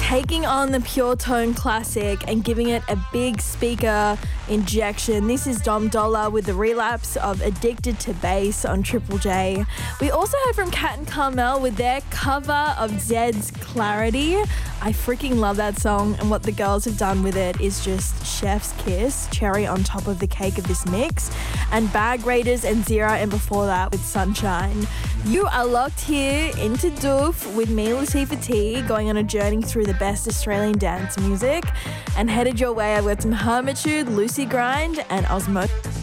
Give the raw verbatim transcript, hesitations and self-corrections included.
taking on the Pure Tone classic and giving it a big speaker injection. This is Dom Dollar with the relapse of Addicted to Bass on Triple J. We also heard from Kat and Carmel with their cover of Zed's Clarity. I freaking love that song, and what the girls have done with it is just chef's kiss, cherry on top of the cake of this mix. And Bag Raiders and Zira, and before that with Sunshine. You are locked here into Doof with me, Latifah T, going on a journey through the best Australian dance music. And headed your way, I've got some Hermitude, Lucy Grind, and Osmo.